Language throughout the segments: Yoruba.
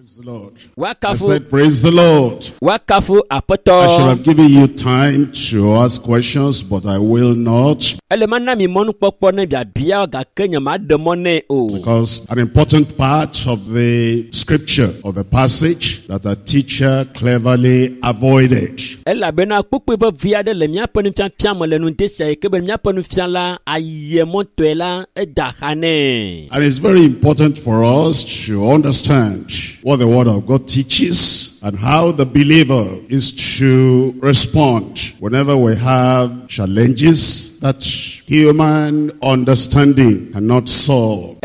Praise the Lord. I said, praise the Lord. I should have given you time to ask questions, but I will not. Because an important part of the scripture, of the passage, that a teacher cleverly avoided. And it's very important for us to understand what the Word of God teaches and how the believer is to respond whenever we have challenges that human understanding cannot solve.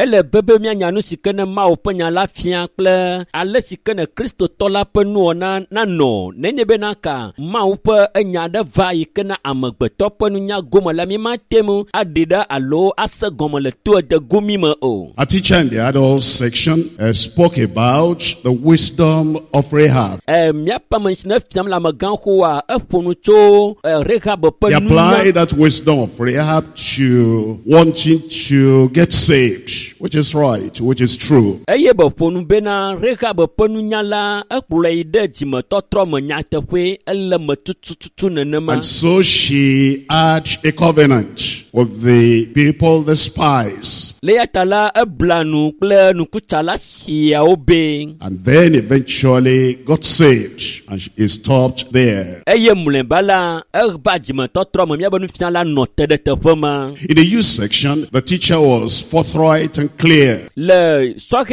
A teacher in the adult section spoke about the wisdom of Rahab. He applied that wisdom of Rahab to wanting to get saved, which is right, which is true. And so she had a covenant with the people, the spies. And then eventually got saved, and she stopped there. In the youth section, the teacher was forthright and clear. The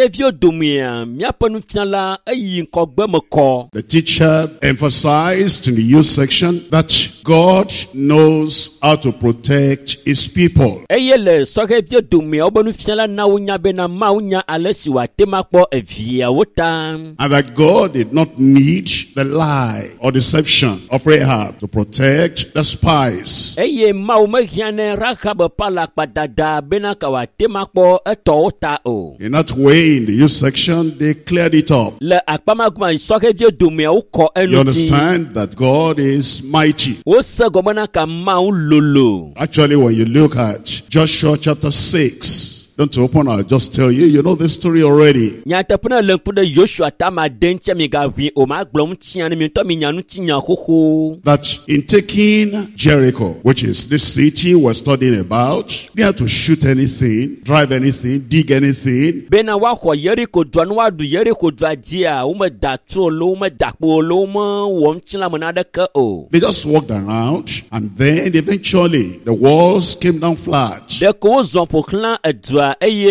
teacher emphasized in the youth section that God knows how to protect his people. And that God did not need the lie or deception of Rahab to protect the spies. In that way, in the youth section, they cleared it up. You understand that God is mighty. Actually, when you look at Joshua chapter 6, don't open, I'll just tell you, you know this story already. That in taking Jericho, which is this city we're studying about, they had to shoot anything, drive anything, dig anything. They just walked around, and then eventually the walls came down flat. And they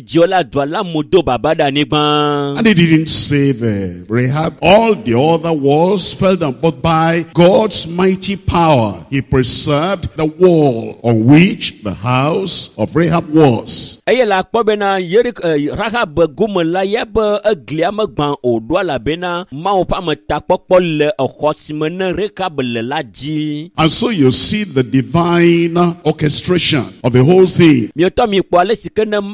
didn't save Rahab. All the other walls fell down, but by God's mighty power, he preserved the wall on which the house of Rahab was. And so you see the divine orchestration of the whole thing. And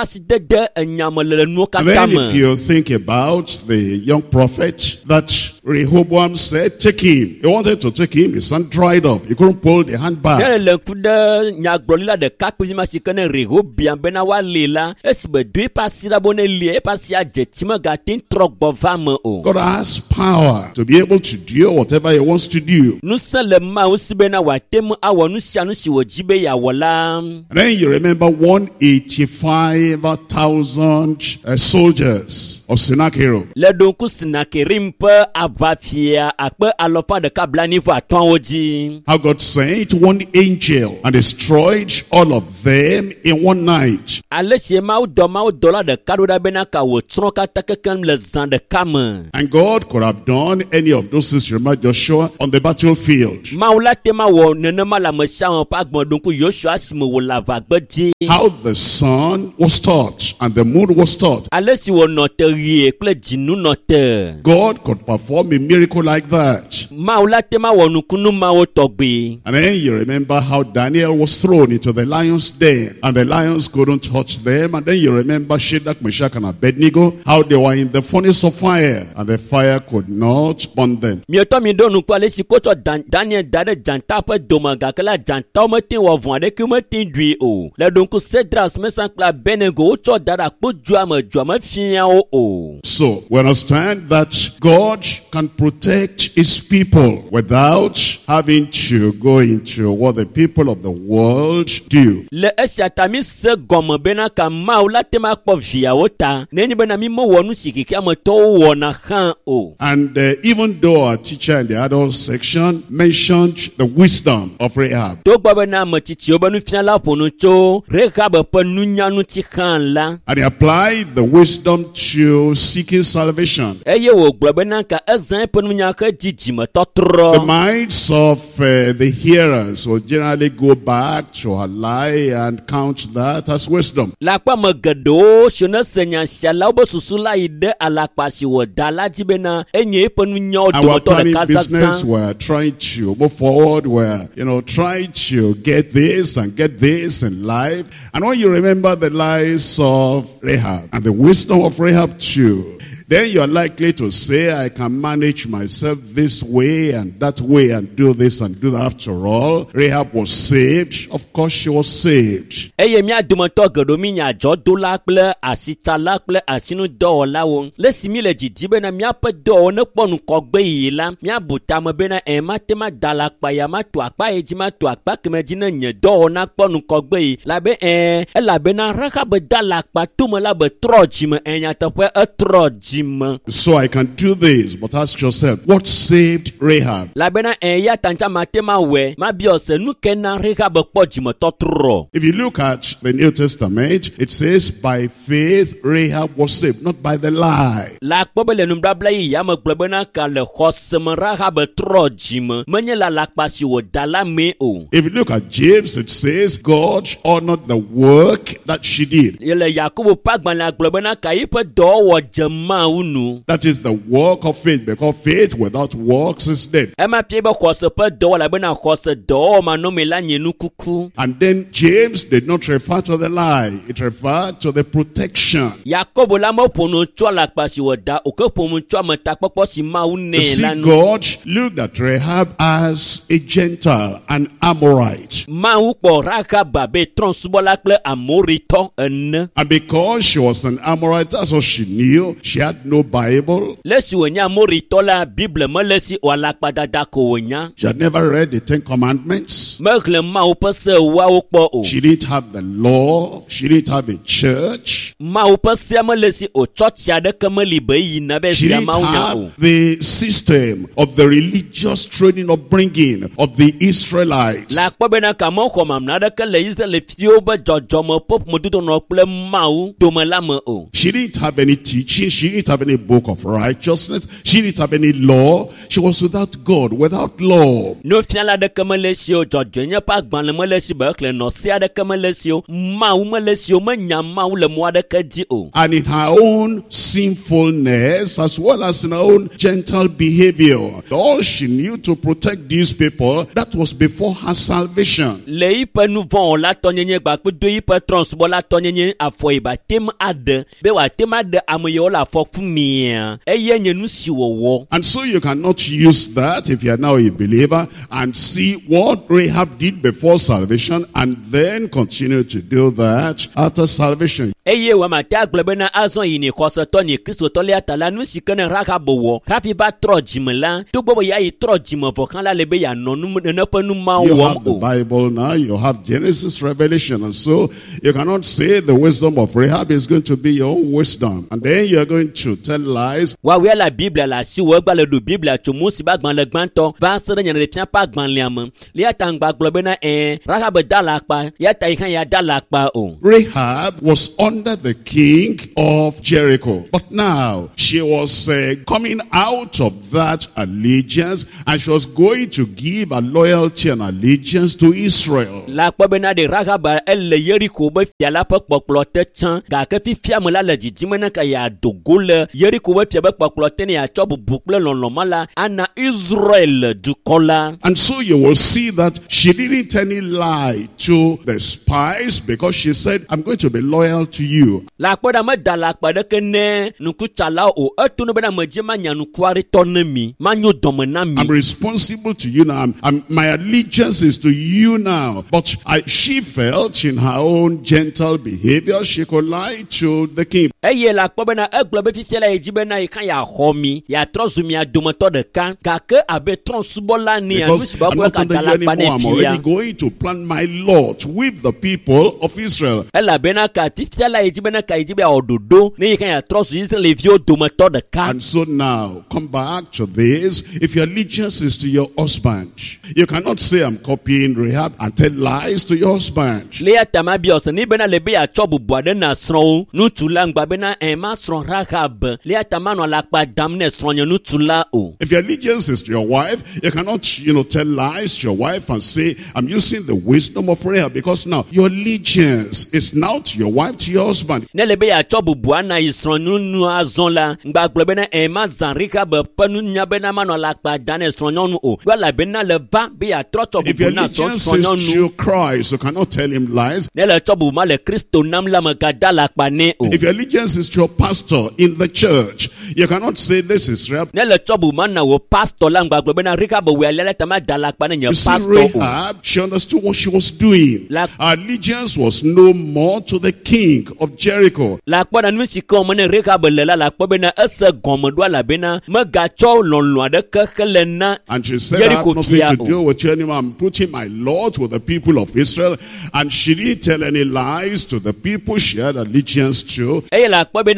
then if you think about the young prophet that Rehoboam said, take him. He wanted to take him, his hand dried up. He couldn't pull the hand back. God has power to be able to do whatever he wants to do. And then you remember 185,000 soldiers of Sennacherib. How God sent one angel and destroyed all of them in one night. And God could have done any of those things, remember Joshua, on the battlefield. How the sun was taught and the moon was taught. God could perform a miracle like that. And then you remember how Daniel was thrown into the lion's den, and the lions couldn't touch them. And then you remember Shadrach, Meshach, and Abednego, how they were in the furnace of fire, and the fire could not burn them. Eku Cedras Mesankla Benego Ucho Dada Pujuama Juama Fiao O. So we understand that God can protect his people without having to go into what the people of the world do. Le Esiatami se gomme bena kama ula tema kwa viaota. Neni bena mimo wonu sikiki amato wona khan o. And even though our teacher in the adult section mentioned the wisdom of Rahab, and he applied the wisdom to seeking salvation, the minds of the hearers will generally go back to her lie and count that as wisdom. Our planning business, we're trying to move forward, we're trying to get this in life. And when you remember the lies of Rahab and the wisdom of Rahab too, then you're likely to say, I can manage myself this way and that way and do this and do that. After all, Rahab was saved. Of course she was saved. So I can do this, but ask yourself, what saved Rahab? If you look at the New Testament, it says, by faith Rahab was saved, not by the lie. If you look at James, it says, God honored the work that she did. That is the work of faith, because faith without works is dead. And then James did not refer to the lie, it referred to the protection. You see, God looked at Rahab as a Gentile, an Amorite. And because she was an Amorite, that's what she knew. She had no Bible. She had never read the Ten Commandments. She didn't have the law. She didn't have a church. She didn't have the system of the religious training upbringing of the Israelites. She didn't have any teaching. She didn't have any book of righteousness. She didn't have any law. She was without God, without law. And in her own sinfulness, as well as in her own gentle behavior, all she knew to protect these people, that was before her salvation. And so you cannot use that if you are now a believer and see what Rahab did before salvation and then continue to do that after salvation. You have the Bible now, you have Genesis, Revelation, and so you cannot say the wisdom of Rahab is going to be your own wisdom, and then you're going to tell lies. Rahab was under the king of Jericho, but now she was coming out of that allegiance, and she was going to give a loyalty and allegiance to Israel. And so you will see that she didn't any lie to the spies, because she said, I'm going to be loyal to to you. La kpoda me da la kpa deke ne nukutsala o eto no bena me dze ma nya nukuari to ne mi ma nyo dome na mi. I'm responsible to you now. My allegiance is to you now. But she felt in her own gentle behavior she could lie to the king. Eye la kpo bena eglo be fifia la eji bena e kan ya ho mi ya trozu mi adomoto de kan gake abe tronsubola ni anu si ba bo ka dala kpa ne I'm already going to plant my lot with the people of Israel. Ela bena ka fifia la eji bena ka eji be ododo ne kan ya trozu Israel vio domoto de kan. And so now come back to this. If your allegiance is to your husband, you cannot say I'm copying Rahab and tell lies to your husband. Lea tamabios ni bena lebe ya chobu boade na sron nu tula ngba bena ema sron Rahab lea tamano la kpa damne sron nu tula o. If your allegiance is to your wife, you cannot, tell lies to your wife and say, I'm using the wisdom of Rahab, because now your allegiance is now to your wife, to your husband. Ne lebe ya chobu boana isron nu azon la ngba glo bena ema zan Rahab panu nya bena mano la kpa dane sron nu o. Wala bena le ba be ya trocho bu bona so is to Christ, you cannot tell him lies. If your allegiance is to your pastor in the church, you cannot say this is Rahab. You see, Rahab, she understood what she was doing. Her allegiance was no more to the king of Jericho. And she said, I have nothing to do with you anymore. I'm putting my lot with the people of Israel. And she didn't tell any lies to the people she had allegiance to. Not only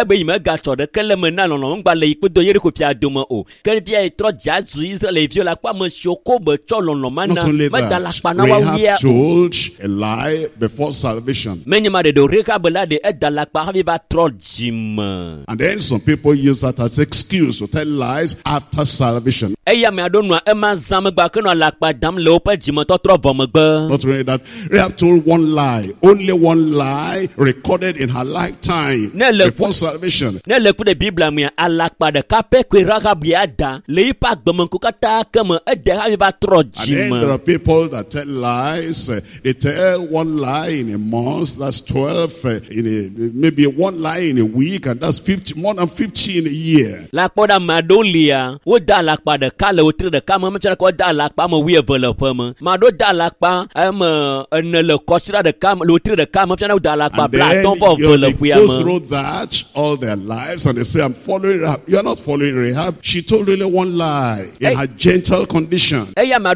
that, Rahab told a lie before salvation. And then some people use that as excuse to tell lies after salvation. Not only that, Rahab told one lie, only one lie recorded in her lifetime before salvation. And then there are people that tell lies. They tell one lie in a month, that's 12, maybe one lie in a week, and that's 50, more than 50 in a year. And then you go through that all their lives, and they say, I'm following Rahab. You are not following Rahab. She told only one lie in her gentle condition.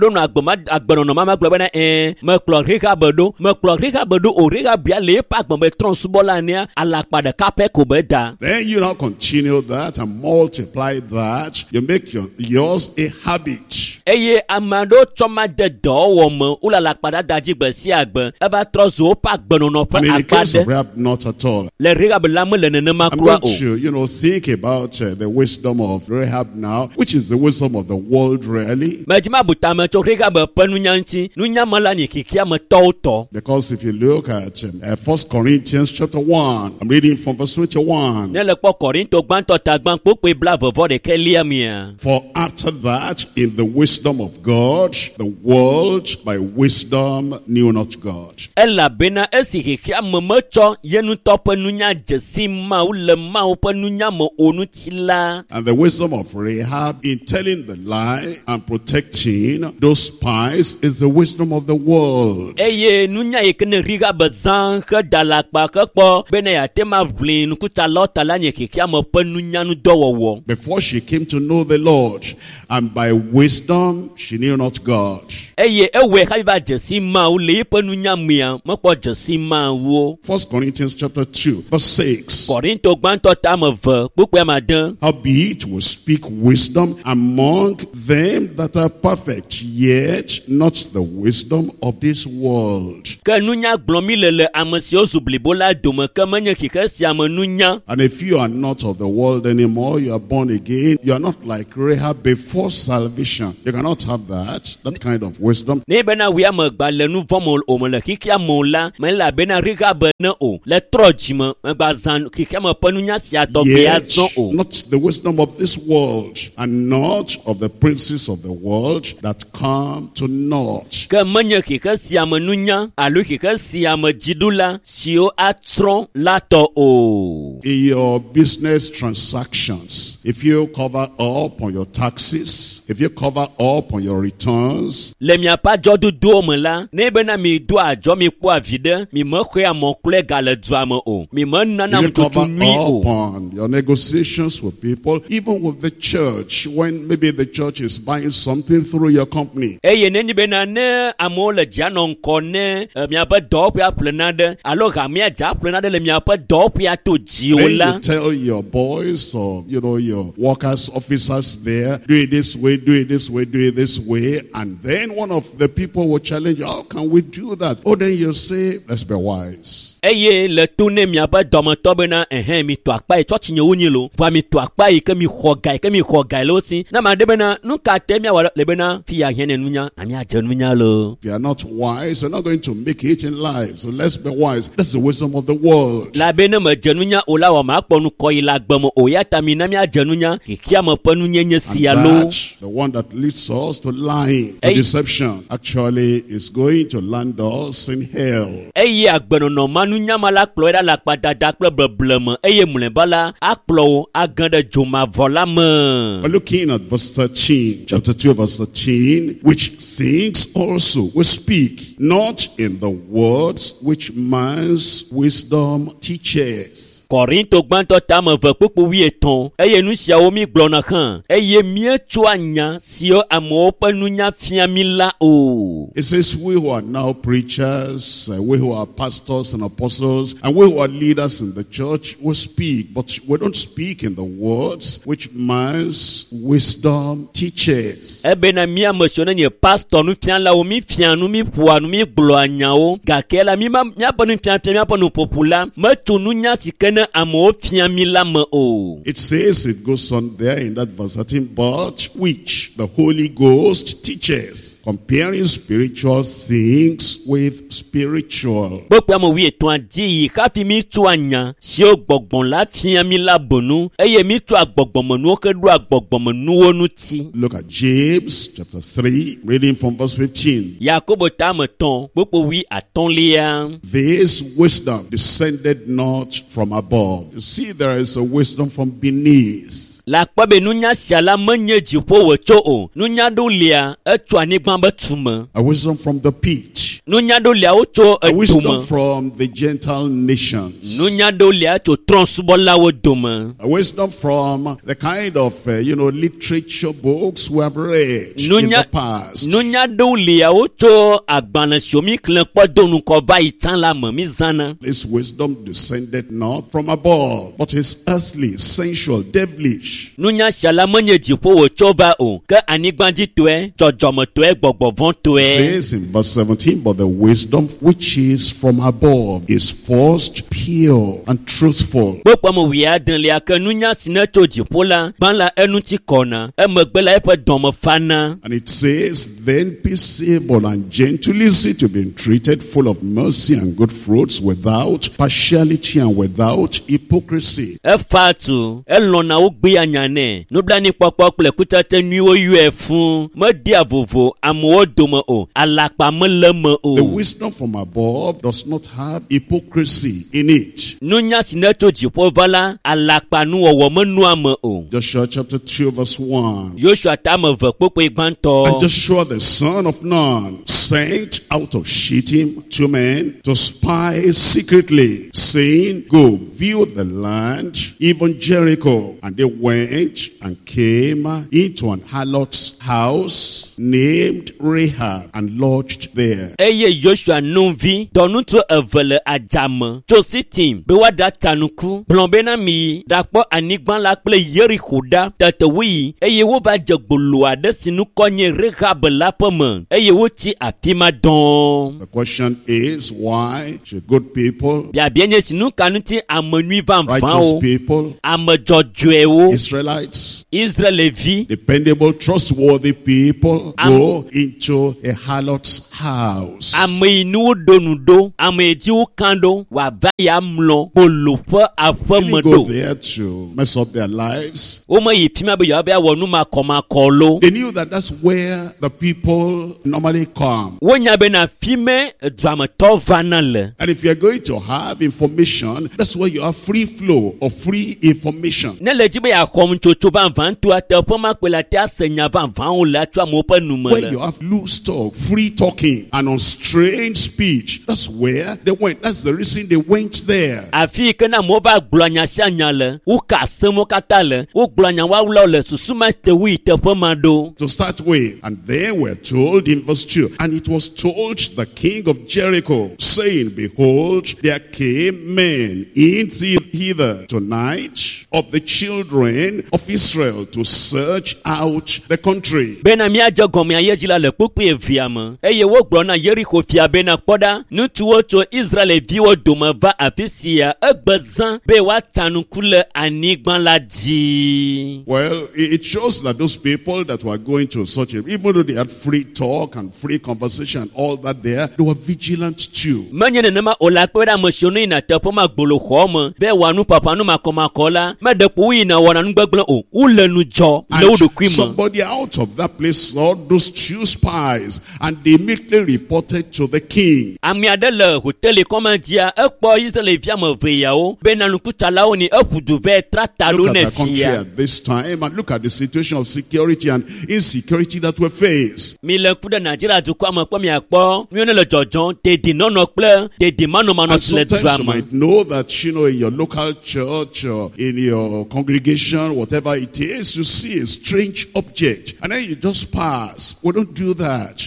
Then you now continue that and multiply that. You make yours a habit. Eye amado choma de do ulala pada daji besi agbe eba trozo pa gbenono pa akpade. In the case of Rahab, not at all. Le Rahab lamu le nene makura o. I'm going to, think about the wisdom of Rahab now, which is the wisdom of the world really. Majima butama cho Rahab panu nyanti nunya mala ni kikia metoto. Because if you look at 1 Corinthians chapter 1, I'm reading from verse 21. Ne le po Korinto gbanto tagban pope bla vovo de kelia mia. For after that, in the wisdom of God, the world by wisdom knew not God. Ela bena esikikia momocho yenu topo nunya jesima ule ma nunya mo onutila. And the wisdom of Rahab in telling the lie and protecting those spies is the wisdom of the world. Eye nunya ekene riga bazan ke dalakpa ke po bena ya tema vlin kutalota la nyekikia mo nunya nu dowowo. Before she came to know the Lord, and by wisdom she knew not God. Eye ewe kaiba jesima ule nunya mia mo po jesima wo. 1 Corinthians chapter 2 verse 6. Korinto gbanto tamove pukwe madan. Howbeit we speak wisdom among them that are perfect, yet not the wisdom of this world. And if you are not of the world anymore, you are born again, you are not like Rahab before salvation. You You cannot have that kind of wisdom. Ne bena wi am gba le nu vomol o mo le kikia mo la me la bena riga be na o le trojime me gba zan kikia mo panunya sia to be azon o. Not the wisdom of this world, and not of the princes of the world that come to naught. Ke menye kikia sia menunya alu kikia sia me jidula sio atron la to o. In your business transactions, if you cover up on your taxes, if you cover up on your returns, le mia pa jodu do me la ne bena mi do ajo mi po avide mi me khwe amon kle gale dua me o mi me nana you mtutu cover nui o. up on your negotiations with people, even with the church, when maybe the church is buying something through your company. Eye ne ni bena ne amo le janon kone mia pa do pia plenade alo ga mia ja plenade le mia pa do pia to Then jiola. you tell your boys or your workers, officers there, do it this way, do it this way, do it this way, and then one of the people will challenge you, how can we do that? Oh, then you say, let's be wise. Eye le tune mia pa do mo to bena mi to akpa e church nyo nyilo va mi to akpa e ke mi khogai lo si na ma de bena nu ka te mia wa le bena fi ya hene nunya na mi aje nunya lo. If you are not wise, you're not going to make it in life. So let's be wise. That's the wisdom of the world. La bena ma jenunya o la wa ma ponu ko ila gbamo o ya ta mi na mi ajenunya kikia mo ponu nyenye si ya lo. That, the one that leads us to lying, to deception, actually is going to land us in hell. Eye agbeno no manunya mala kploida la kpadada kple blebleme eye mulebala akplo agande joma volame. We're looking at verse 13, chapter 2 verse 13, which things also we speak, not in the words which man's wisdom teaches. Korinto gbanto tame ve kpukpu wi eton eye nu sia wo mi gblona kan eye mie tso anya sio amo pe nunya fia mi la o. It says we who are now preachers, we who are pastors and apostles, and we who are leaders in the church, we speak, but we don't speak in the words which man's wisdom teaches. Ebe na mi amosione ni pastor nu fia la o mi fia nu mi pua nu mi glo anya o gakela mi ma nya ponu fia mi ponu popula ma tu nunya sikene amo fia mi la me o. It says, it goes on there in that verse 13, but which the Holy Ghost teaches, comparing spiritual things with spiritual. Bokwa mo wi eton adi ka fi mi tu anya si o gbogbon la fia mi la bonu eye mi tu agbogbon mo nu ke du agbogbon mo nu onu ti. Look at James chapter 3, reading from verse 15. Yakobo ta me ton bokpo wi aton lia. This wisdom descended not from above. You see, there is a wisdom from beneath. La kpabe nunya siala menye jipo wecho o nunya do lia etu anigban betume. A wisdom from the pit. Nunya do lia ocho A wisdom etume. from the Gentile nations. Nunya do lia to transubola wo dome. A wisdom from the kind of, literature books we have read in the past. Nunya do lia ocho agbana siomi klen podonu ko va itan la me mi zana. This wisdom descended not from above, but is earthly, sensual, devilish. Nunya siala menye jipo wecho ba o ke anigban di toe jojomo toe gbogbo von toe. It says in verse 17, but the wisdom which is from above is first pure and truthful. Bokwa mo wi adan lia ke nunya sine to jipo la ban la enu ti kona e megbe la e pe domo fana. And it says, then peaceable and gentle, easy to be entreated, full of mercy and good fruits, without partiality and without hypocrisy. E fatu e lona o gbe anyane no bla ni popo ple kutete nu o yu e fun mo di avovo amo domo o alapa mo lemo o. The wisdom from above does not have hypocrisy in it. Nunya sine to jipo vala alapa nu owo mo nu amo o. Joshua chapter 2 verse 1. Joshua ta me ve popo igbanto. And Joshua the son of Nun sent out of Shittim 2 men to spy secretly, saying, go view the land, even Jericho. And they went and came into an harlot's house named Rahab and lodged there. Eye Joshua nunvi donu to evele ajame Jositim be wada tanuku blombe na mi dakpo anigban la ple Jericho da tetewi eye wo ba jegbolo ade sinu konye Rahab la peme eye wo ti atima don. The question is, why should good people, Bia bienye sinu kanuti amenui van righteous o people, amejojwe o Israelites, Israel vi dependable, trustworthy people, people go into a harlot's house. Many go there to mess up their lives. They knew that that's where the people normally come. And if you're going to have information, that's where you have free flow of free information. Where you have loose talk, free talking, and unstrained speech, that's where they went. That's the reason they went there. To start with, and then we're told in verse 2, and it was told the king of Jericho, saying, behold, there came men in hither tonight of the children of Israel to search out the country. Well, it shows that those people that were going to search him, even though they had free talk and free conversation and all that there, they were vigilant too. And somebody out of that place saw those two spies, and they immediately reported to the king. Look at the country at this time, and look at the situation of security and insecurity that we face. And sometimes you might know that, in your local church or in your congregation, whatever it is, you see a strange object, and then you just pass. We don't do that.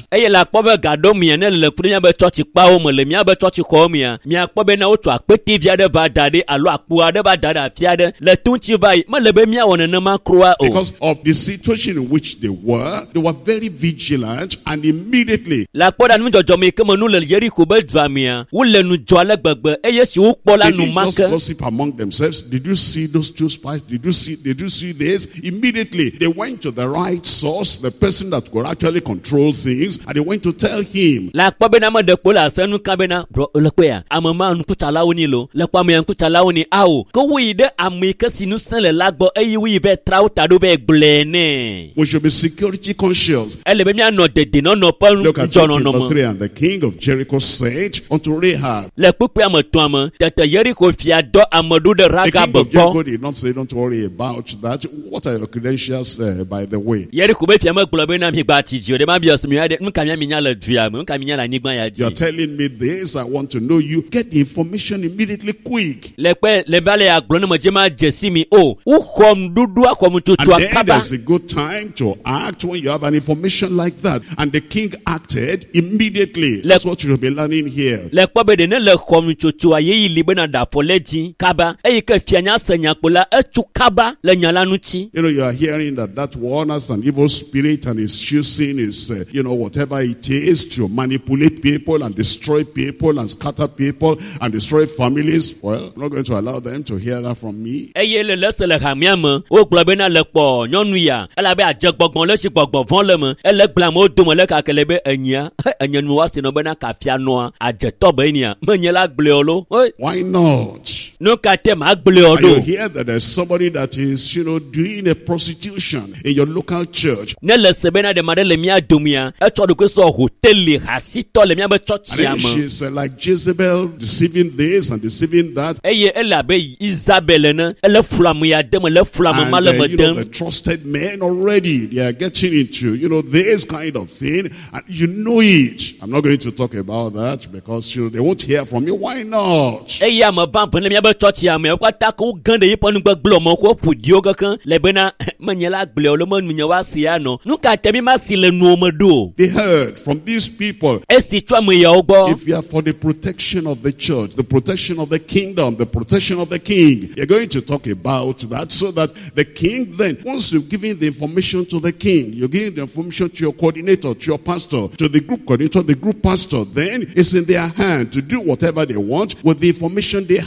Because of the situation in which they were very vigilant, and immediately they didn't just gossip among themselves. Did you see those two spies? Did you see this? Immediately they went to the right source, the person that could actually control things, and they went to tell him. We should be security conscious. Look at verse 3, and the king of Jericho said unto Rahab. The king of Jericho did not say, don't worry about that. What are your credentials, by the way? You're telling me this, I want to know you. Get the information immediately, quick. And then there's a good time to act when you have an information like that. And the king acted immediately. That's what you'll be learning here. You are hearing that one has an evil spirit and is choosing his, whatever it is to manipulate people and destroy people and scatter people and destroy families. Well, I'm not going to allow them to hear that from me. Why not? And you hear that there's somebody that is, doing a prostitution in your local church. And then she's like Jezebel, deceiving this and deceiving that. And the trusted men already, they are getting into, this kind of thing. And you know it. I'm not going to talk about that because they won't hear from you. Why not? They heard from these people. If you are for the protection of the church, the protection of the kingdom, the protection of the king, you're going to talk about that so that the king then, once you've given the information to the king, you're giving the information to your coordinator, to your pastor, to the group coordinator, the group pastor, then it's in their hand to do whatever they want with the information they have.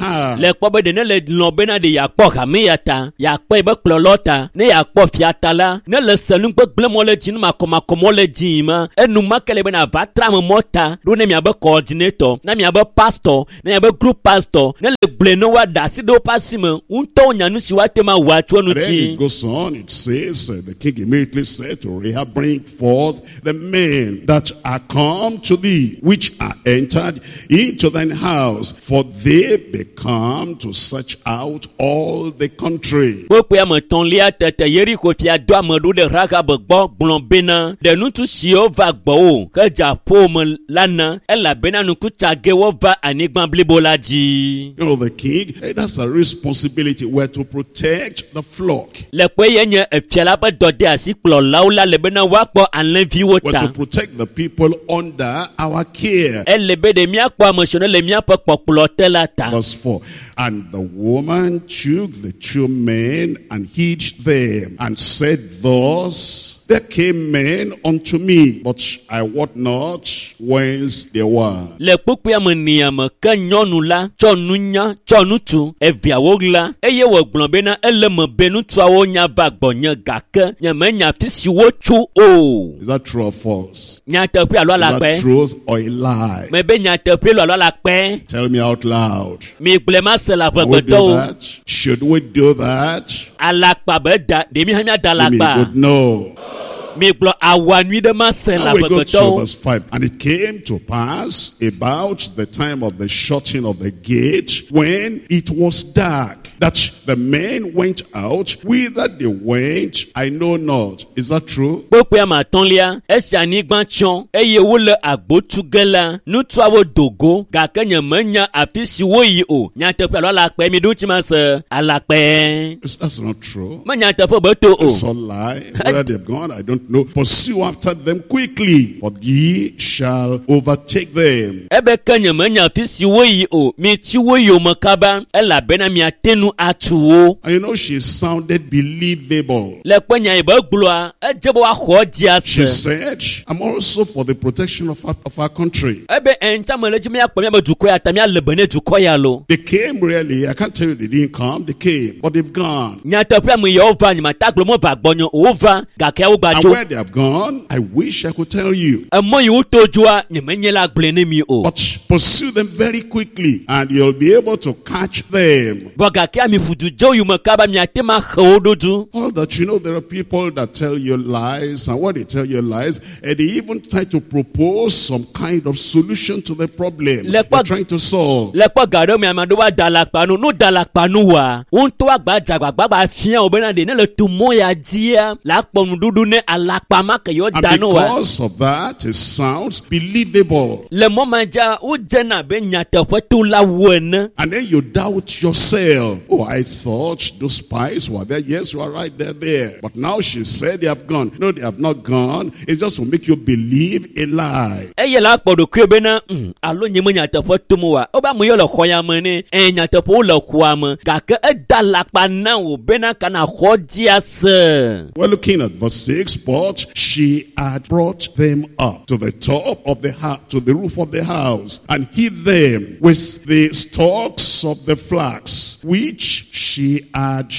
le kpɔ be de ne le lɔ̃ bena de yakpɔ hame ya ta yakpɔ ebe kplɔlɔ ta ne yakpɔ fiata la ne le senu gbegblẽ mɔ le dzi ne makɔmakɔmɔ le dzi ma enumake le bena va tra me mɔ ta ɖo ne miabe coordinator na miabe pastor na miabe group pastor ne le gblẽ ne woaɖe asi ɖe woƒe asi me ŋutɔwo nya nu si woate ma wɔ tso nu Then dzi. it goes on, it says, the king immediately said to Rahab, bring forth the men that are come to thee, which are entered into thine house, for they be come to search out all the country. Kpekpe ametɔ̃lia tete Yeriko fia do ame ɖo ɖe Rahab gbɔ gblɔ bena ɖe ŋutsu siwo va gbɔwò ke dze aƒewo me la na elabena nukutsagewo va anyigba blibo la dzi. You know, the king, that's a responsibility. We're to protect the flock. Le kpe ye nye efia la ƒe dɔ de asi kplɔlawo la le bena woakpɔ alẽviwo We're ta. to protect the people under our care. Ele be ɖe míakpɔ ame siwo ne le míaƒe kpɔkplɔ te la ta. Verse 4. And the woman took the two men and hid them, and said thus, there came men unto me, but I wot not whence they were. Le kpukpea me nia me ke nyɔnu la tsɔ nunya tsɔ nutsu eviawo ɣla eye wògblɔ bena ele me be nutsuawo nya va gbɔnye gake nyemenya afi si wotso o. Is that true or false? Nyateƒe alo Is that alakpɛ? truth or a lie? Me be nyateƒe lo alo alakpɛ? Tell me out loud. Mi gblẽ ma se le Can we do aƒegbetɔwo. that? Should we do that? Alakpa be da ɖemi hã míada Give me a alakpa. good no. Mi gblɔ awa nyui ɖe ma se le Now we go to aƒegbetɔwo. verse 5. And it came to pass about the time of the shutting of the gate, when it was dark, that the men went out. Whither they went, I know not. Is that true? Kpekpea me atɔ̃lia esi anyigba tsyɔ eye wole agbotu ge la nutsuawo dogo gake nyemenya afi si woyi o. Nyateƒe alo alakpɛ mi ɖo tsi ma se alakpɛ. That's not true. Me nyateƒe be to o. It's a lie. Where they've gone, I don't know. Pursue after them quickly, for ye shall overtake them. Ebe ke nyemenya afi si woyi o. Mi tsi wo yome kaba elabena miate nu atu wo. And you know, she sounded believable. Le kpe nya yi be gblɔa edze be woaxɔ dzi She ase. said, I'm also for the protection of our country. Ebe ɛntsã me le dzi míakpɔ míabe dukɔ ya ta míale be ne dukɔ ya lo. They came really. I can't tell you they didn't come. They came, but they've gone. Nyateƒea me yewo va nyemata gblɔ mo va gbɔnye o wova gake wo gba And tso. where they have gone, I wish I could tell you. Emɔ yi woto dzoa nyemenye la gblɔe ne mi o. But pursue them very quickly, and you'll be able to catch them. Vɔ gake ami fudu dze wo yome kaba miate ma xe wo ɖoɖo. All that, you know, there are people that tell you lies, and when they tell you lies, and they even try to propose some kind of solution to the problem they're trying to solve. Le kpɔ ga ɖe mi ame aɖewo ada alakpa nu, no da alakpa nu wa. Woŋutɔ agba dzagbagba ba fia wo bena ɖe ne le to mɔ ya dzia la kpɔ nuɖuɖu ne alakpa ma ke yewo da And nu wa. because of that, it sounds believable. Le mɔ ma dza wodzena be nyateƒe to la wo ene. And then you doubt yourself. Oh, I thought those spies were there. Yes, you are right, they're there. But now she said they have gone. No, they have not gone. It's just to make you believe a lie. Eye la kpɔ ɖokui bena alo nye me nyateƒe tom wa. Wobe ame yewo le xɔ ya me ne nyateƒewo le xɔa me gake eda alakpa na wo bena kana xɔ dzi ase. We're looking at verse 6. But she had brought them up to the top of the house, to the roof of the house, and hid them with the stalks of the flax, which she had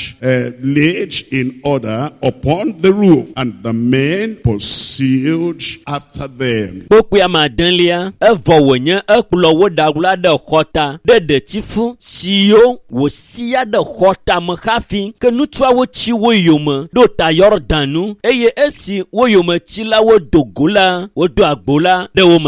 laid in order upon the roof. And the men pursued after them. Kpokpea madelia evɔ wònye ekplɔ wo ɖagula ɖe xɔta ɖe ɖetifu siwo wòsia ɖe xɔta me hafi ke nutsuawo tsi wo yome ɖo ta Yɔrdanu eye esi wo yome tsilawo do go la wodo agbo la ɖe wo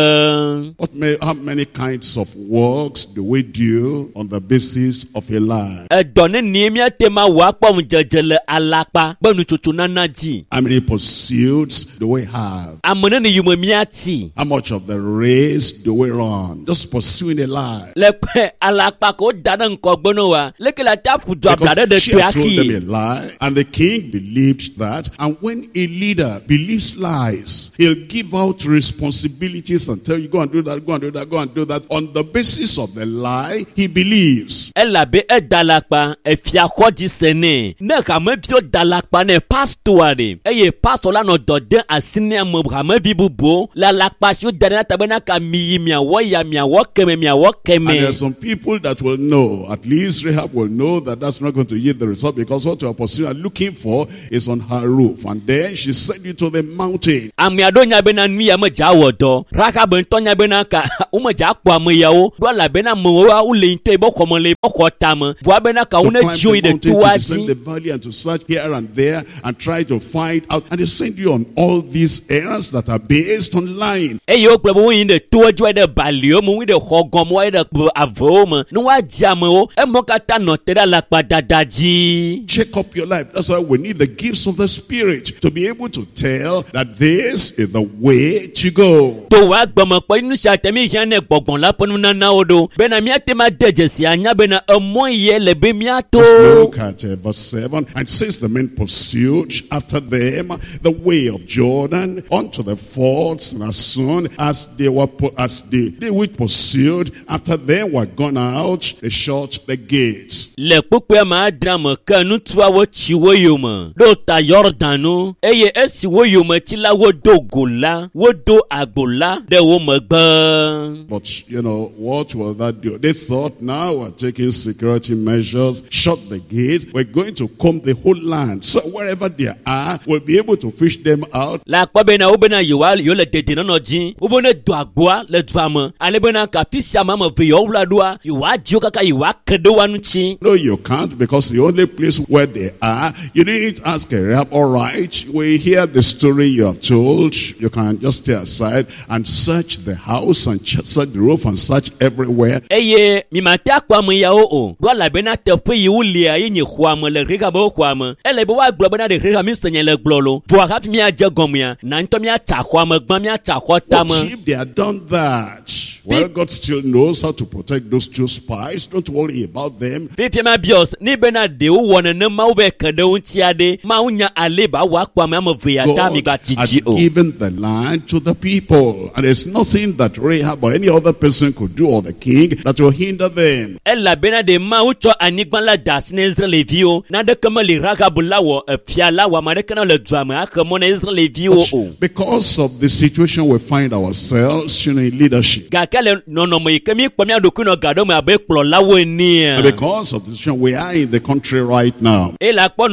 megbe. How many kinds of works do we do on the basis of a lie? Edɔ ne nie míate ma wɔ akpɔm dzedze le alakpa be nutsotso nana dzi. How many pursuits do we have? Ame ne ne yome míati. How much of the race do we run? Just pursuing a lie. Le kpe alakpa ko da ɖe ŋkɔgbe ne wa leke la ta ƒu du abla ɖe Because she ɖe had told them a toaki. lie, and the king believed that. And when a leader believes lies, he'll give out responsibilities and tell you, go and do that, go and do that, go and do that. On the basis of the lie he believes. Elabe eda alakpa efia kodi sene ne kamebio dalakpa ne pastoare eye pastor la no dode asine am kamebi bubo la lakpasio dana tabena ka mia wo keme. And there are some people that will know, at least Rahab will know that that's not going to yield the result, because what you are pursuing and looking for is on her roof. And then she sent you to the mountain. Amiadonya bena nua ma jawodo raka bentonya bena ka umaja kwa moyawo do la bena mowa ule inte bo komole bo kotama bo bena ka una join the to the valley and to search here and there and try to find out, and they send you on all these errands that are based on lying. Eyo klebo in the tojo the balio mu with the hogomo the avoma no wa jamo e mokata no tera la padadaji. Check up your life. That's why we need the gifts of the Spirit to be able to tell that this is the way to go. To wa gbamo po inu shatemi hiane gbogbon la ponu na odo bena mi atema dejesi anya bena omo ye lebe mi ato. Let's look at verse 7. And since the men pursued after them the way of Jordan unto the fords, and as soon as they which pursued after them were gone out, they shut the gates. Le pupe ma drama kanu tuwa wo chiwo yoma do ta Jordanu eye esi wo yoma chila wo do gola wo do agola de wo magba. But you know what will that do? They thought, now we're taking security measures, shut the gates, we're going to comb the whole land, so wherever they are we'll be able to fish them out. La kwabena ubena yuwal yo le dede no ji ubone do agboa le dwama alebena ka fisia mama ve yo wladua yuwa joka ka yuwa kedo wanuchi. No, you can't, because the only place where they are, you didn't ask a rap. All right, we hear the story you have told. You can just stay aside and search the house and search the roof and search everywhere. Eye mi mata kwa mu ya o do la bena tepe yi wulia yi khwama le rika bo khwama ele bo wa glo bena de rika mi senye le glolo bo ha mi aje gomia na nto mi ata khwama gba mi ata khotama. What if they had done that? Well, God still knows how to protect those two spies. Don't worry about them. Pipima bios ni bena de wona na ma we kede untiade ma unya aleba wa kwa ma via ta mi ga tiji o. Given the land to the people, and there's nothing that Rahab or any other person could do, or the king, that will hinder them. Ella bena de ma ucho anigban la das na Israel view na de kamali ragabula wo fiala wa marekana le drama akamo na Israel view o. Because of the situation we find ourselves, in leadership. Gakale no mo ikemi kwamia dokuno gado ma be kplo lawo ni. Because of the situation we are in the country right now. I'm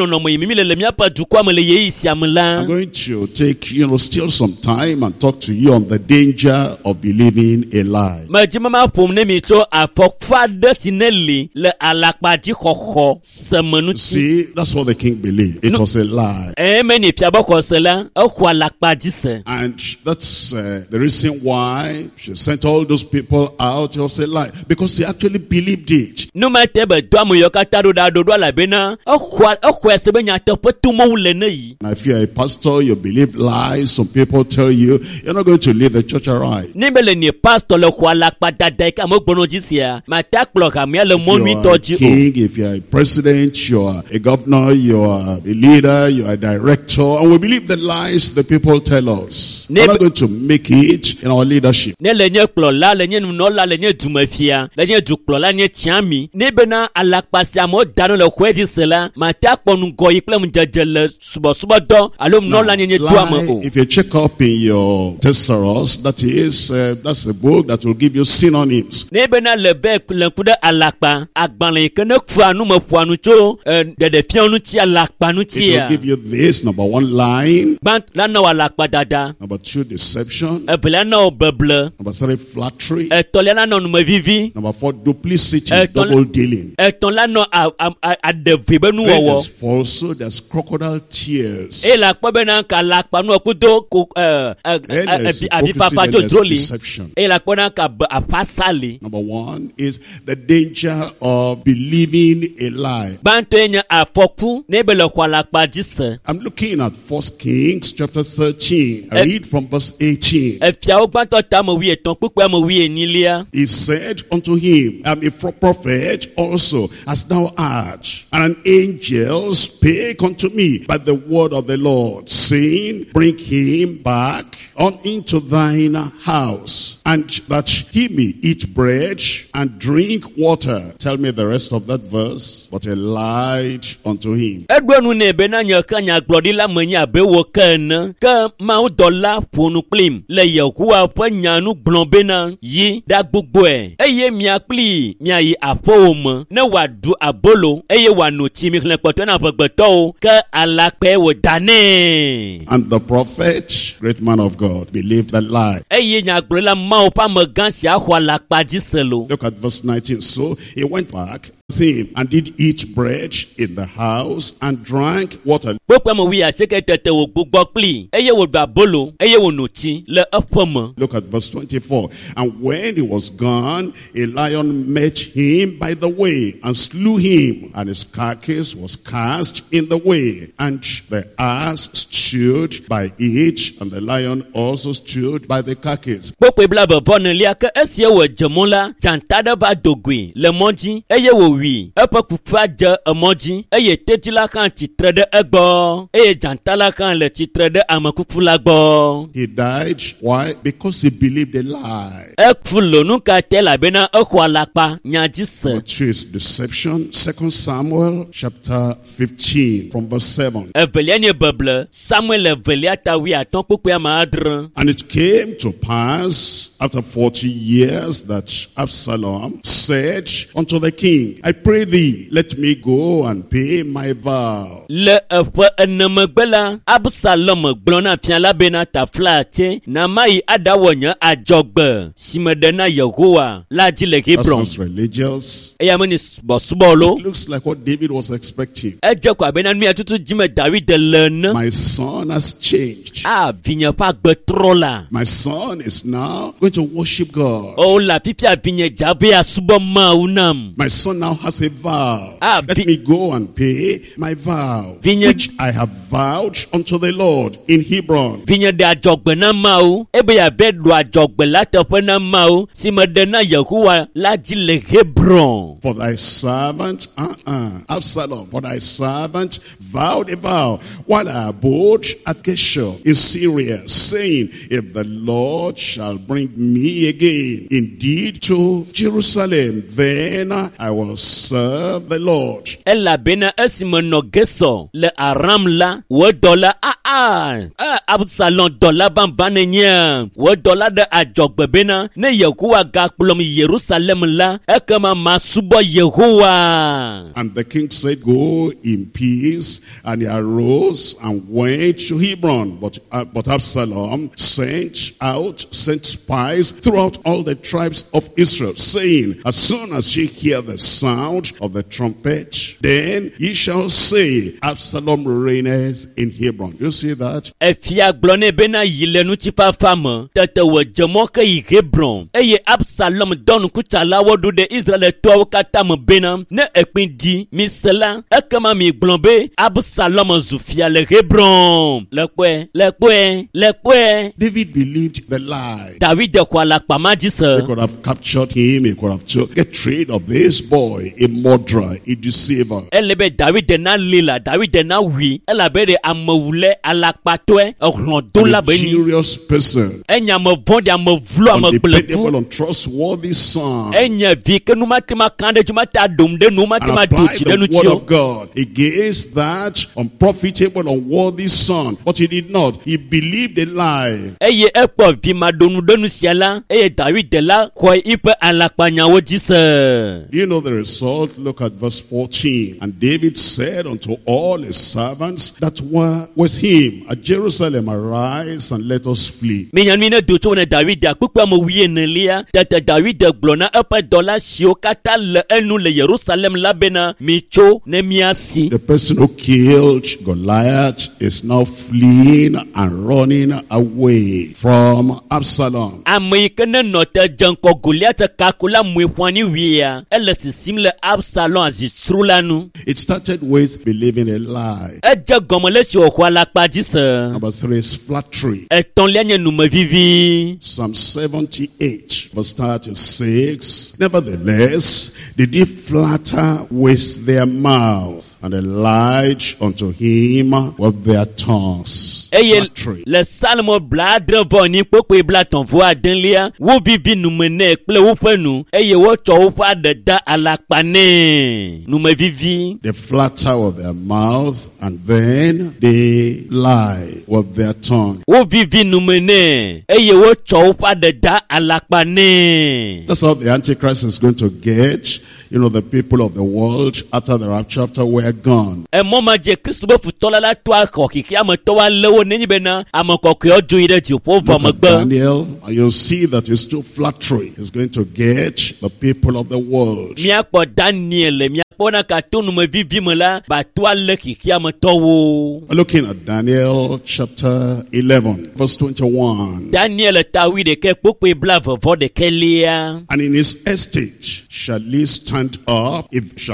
going to take, still some time and talk to you on the danger of believing a lie. See, that's what the king believed. It was a lie. And that's the reason why she sent all those people out. It was a lie. Because he actually believed it. No matter but now, if you're a pastor, you believe lies. Some people tell you you're not going to lead the church aright. If you're a king, if you're a president, you're a governor, you're a leader, you're a director, and we believe the lies the people tell us. We're not going to make it in our leadership. If you check up in your thesaurus, that's a book that will give you synonyms. It will give you this: number one, lying; number two, deception; number three, flattery; number four, duplicity, double dealing. There's falsehood, there's crocodile tears. There's deception. Number one is the danger of believing a lie. I'm looking at 1 Kings chapter 13. I read from verse 18. He said unto him, I'm a prophet prophet also hast thou heard. And an angel spake unto me by the word of the Lord, saying, bring him back on into thine house, and that he may eat bread and drink water. Tell me the rest of that verse. But he lied unto him. And the prophet, great man of God, believed that lie. Look at verse 19. So he went back him and did eat bread in the house and drank water. Look at verse 24. And when he was gone, a lion met him by the way and slew him, and his carcass was cast in the way. And the ass stood by it, and the lion also stood by the carcass. He died. Why? Because he believed a lie. Which is deception. 2 Samuel chapter 15 from verse 7. And it came to pass after 40 years that Absalom said unto the king, I pray thee, let me go and pay my vow. Sounds religious. It looks like what David was expecting. My son has changed. My son is now going to worship God. My son now has a vow. Let me go and pay my vow, which I have vowed unto the Lord in Hebron. For thy servant, Absalom, for thy servant vowed a vow while I abode at Geshur in Syria, saying, if the Lord shall bring me again indeed to Jerusalem, then I will serve the Lord. Absalom dollar bambanenya wo dollar de ajogbebena ne Yehowa gaklom Jerusalem la ekama masubo Yehowa. And the king said, go in peace, and he arose and went to Hebron. But Absalom sent spies throughout all the tribes of Israel, saying, as soon as ye hear the sound of the trumpet, then ye shall say, Absalom reigneth in Hebron. You see that? Efia glone bena yilenu tipa fama tetewe jemoke yi Hebron. Eye Absalom don kuchala wodu de Israel to katam bena ne ekpindi misela ekama mi glombe Absalom zufia le Hebron. Lekwe. David believed the lie. David de kwa la pamajisa. They could have captured him. He could have get rid of this boy, a murderer, a deceiver. Elebe David de na lila, David de na wi. Elabere amawule alakpatwe orondola beni. A serious person. Enya mavonde amavlu undependable, untrustworthy son. Enya vike numatima kande jumata domde numatima duchi the word of God against that unprofitable, unworthy son. But he did not. He believed a lie. Eye epo vima donu siala. Eye David de la kwa ipe alakpanyawo jise. You know the result. Look at verse 14. And David said unto all his servants that were with him at Jerusalem, arise and let us flee. The person who killed Goliath is now fleeing and running away from Absalom. ame ke ne nɔ te dzeŋkɔ Goliath kako la mue ƒani wia ele sisim le Absalom azitru la nu. It started with believing a lie. Edze gɔme le si wòxɔ alakpa dzi se. Number 3 is flattery. Etɔ̃lia nye numevivi. Psalm 78 verse 36. Nevertheless, they did flatter with their mouth, and they lied unto him with their tongues. Flattery. Le Salmo bladre vɔni kpokpe blatɔ̃ vo adelia wo vivi numene kple woƒe nu eye wotsɔ woƒe aɖe da alakpa nɛ. Numevivi. They flatter with their mouth and then they lie with their tongue. Wo vivi numene eye wotsɔ woƒe aɖe da alakpa nɛ. That's how the Antichrist is going to get, the people of the world after the rapture, after we're gone. Mɔma dze Kristu be futɔla la to axɔ xixi ametɔwo alewo nenyi bena ame kɔkɔewo dzo yi ɖe dziƒo vɔ megbe. Daniel, you'll see that it's too flattery. He's going to get the people of the world. Miakpɔ Daniel le miakpɔ na kato numevivi me la ba to ale xixi ametɔwo. We're looking at Daniel chapter 11 verse 21. Daniel tawi ɖeke kpokpe blavevɔ ɖeke lia. And in his estate shall stand up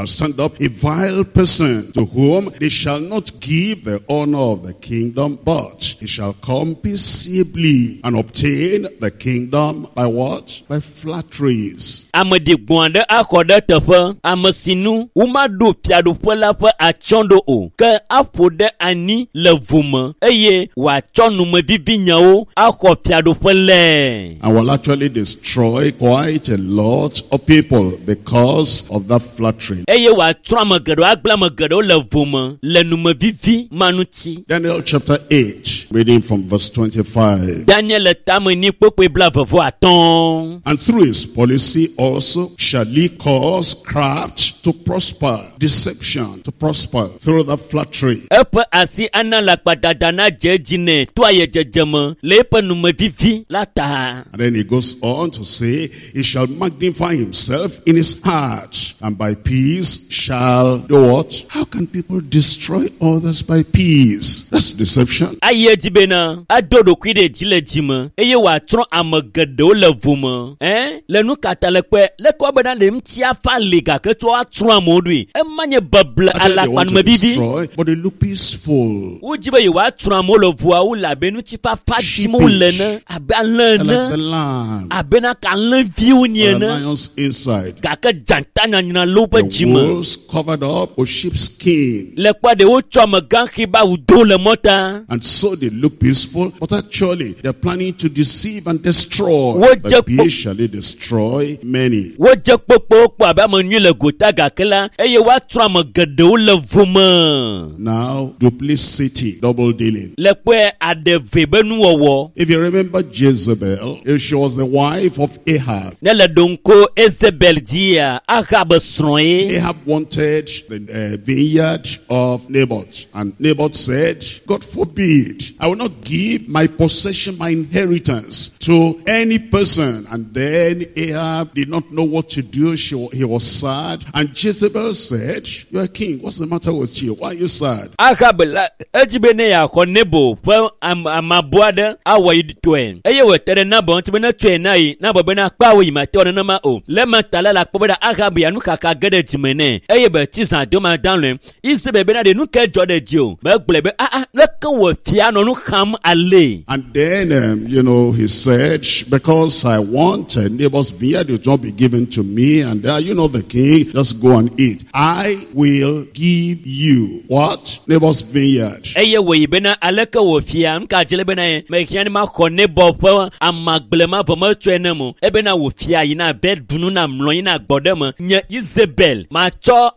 a vile person, to whom they shall not give the honor of the kingdom, but he shall come peaceably and obtain the kingdom by what? By flatteries. Ame di gbɔn ɖe axɔ ɖe teƒe, ame si nu womaɖo fiaɖuƒe la ƒe atsyɔ̃ɖo o, ke aƒo ɖe anyi le vo me, eye wòatsɔ numevivi nyawo axɔ fiaɖuƒe lɛ. And will actually destroy quite a lot of people because of that flattery. Eye wòatrɔ ame geɖewo agblẽ ame geɖewo le vo me le numevivi manuti. Daniel chapter 8, reading from verse 25. Daniel le tame ni kpokpe blavevɔ-atɔ̃. And through his policy also shall he cause craft to prosper, deception to prosper through the flattery. Eƒe asi ana le akpadada na dze edzi nɛ to aye dzedzeme le eƒe numevivi la ta. And then he goes on to say, he shall magnify himself in his heart, and by peace shall do what? How can people destroy others by peace? That's deception. Aye dzi bena ado ɖokui ɖe dzi le dzi me eye wòatrɔ ame geɖewo le vo me. Le nu kata le kpe le kɔ bena le ŋuti afa li gake to atrɔ amewo ɖoe. Ema nye beble alakpa numevivi. But they look peaceful. Wo dzi be yewoatrɔ amewo le voawo le abe ŋuti fafa dim wole ne abe alẽ ene abe na ka alẽviwo nyi ene. Lions inside. Gake dzata nyanyina le woƒe dzi me. Wolves covered up with sheepskin. Le kpa de wotsɔ amegãxi ba wudo le mɔta. And so they look peaceful, but actually they're planning to deceive and destroy. By peace shall they destroy many. Wodze kpokpokpo abe ame nyui le gota gake la eye woatrɔ ame geɖewo le vo me. Now duplicity, double dealing. Le kpe aɖe ve be nuwɔwɔ. If you remember Jezebel, she was the wife of Ahab. Ne le ɖonko Isabel dzia Ahab srɔ̃e. Ahab wanted the vineyard of Naboth, and Naboth said, God forbid, I will not give my possession, my inheritance to any person. And then Ahab did not know what to do. He was sad. And Jezebel said, you're a king. What's the matter with you? Why are you sad? Ahab la ejibene ya kɔ Nebo ƒe amabo aɖe awɔ yi tɔe. Eye wòte ɖe Nabɔ ŋuti bena tɔe na yi Nabɔ bena kpawo yi ma te wɔ nenema o. Le mata la akpɔ bena Ahab ya nu kaka ge ɖe dzime nɛ. Eye be ti zã do ma dan le. Isabel bena de nu ke dzɔ ɖe dzi o. Be gblɔe be leke wɔ fia nɔ nu xam ale. And then, he said, because I want Naboth's vineyard, it will not be given to me. And the king, just go and eat. I will give you what? Naboth's vineyard. Eye wɔ yi bena aleke wɔ fia nka dzele bena ye me hiã ma xɔ Nebo ƒe amagblema vɔ me tsɔe ne mo. Ebena wɔ fia yina be dunu na mlɔ yina gbɔɖe me. Nye Isabel ma tsɔ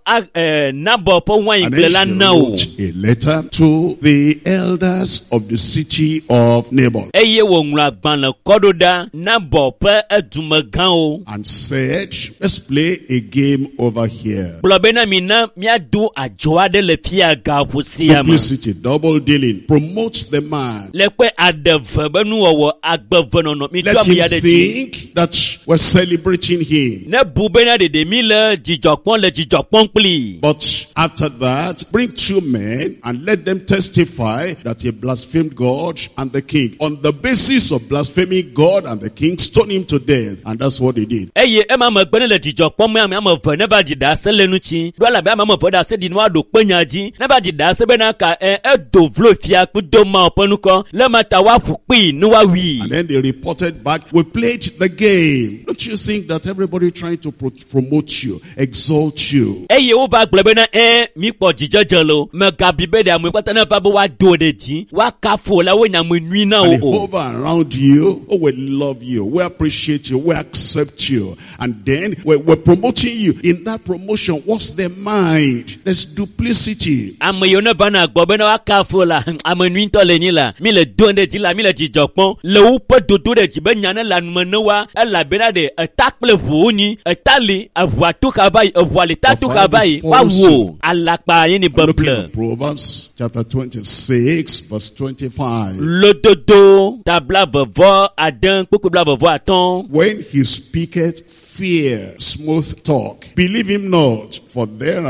Nabɔ ƒe waingble la na wo. A letter to the elders of the city of Naboth. Eye wòŋlɔ agbalẽ kɔ ɖo ɖa Nabɔ ƒe edumegãwo. And said, let's play a game over here. Gblɔ bena mina míado adzɔ aɖe le fia gaƒo sia me. Duplicity, double dealing, promote the man. Le kpe aɖe ve be nuwɔwɔ agbe ve nɔnɔ mi do Let ame him ya ɖe dzi. think that we're celebrating him. Ne bu bena ɖeɖe mi le dzidzɔ kpɔm kpli. But after that, bring 2 men and let them testify that he blasphemed God and the king. On the basis of blaspheming demigod, and the king stoned him to death. And that's what they did. Eye ema me gbene le dijo pom me ama ve ne ba di da se lenu chi. Do la be ama me ve da se di no ado penya ji. Ne ba di da se be na ka do vlo fia ku do ma oponu ko. Le mata wa fupi no wa wi. And then they reported back, we played the game. Don't you think that everybody trying to promote you, exalt you? Eye wo ba gble be na mi po jijojelo. Me ga bi be da mu kwata na ba bo wa do de ji. Wa ka fo la wo nya mu nwi na and they hover around you. Oh, we love you. We appreciate you. We accept you. And then we're promoting you. In that promotion, what's their mind? There's duplicity. Amayona bana gbobena wa ka fo la. Amanwi to le ni la. Mi le do de ji la, mi le jijopon. Le wo pe dodo de ji be nya na la nu wa. E la be na de takple vu ni. E tali avwa to ka bai, avwa le ta to ka bai. Wa wo. Alakpa yin ni bumble. Proverbs chapter 26 verse 25. Le dodo tabla vovo adan kukubla vovo aton. When he speaketh fear, smooth talk, believe him not, for there